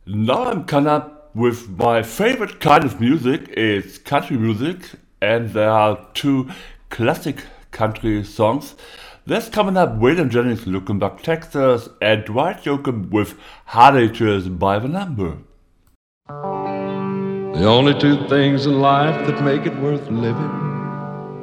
Now I'm coming up with my favorite kind of music. It's country music, and there are two classic country songs. There's coming up Waylon Jennings, Looking Back, Texas, and Dwight Yoakam with Hard Ages by the Number. The only two things in life that make it worth living